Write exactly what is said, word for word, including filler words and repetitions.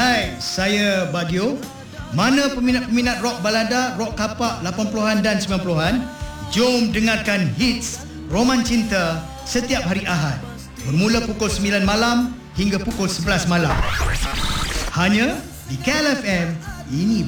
Hai, saya Bagio. Mana peminat-peminat rock balada, rock kapak lapan puluhan dan sembilan puluhan? Jom dengarkan hits Roman Cinta setiap hari Ahad. Bermula pukul sembilan malam hingga pukul sebelas malam. Hanya di K L F M. Ini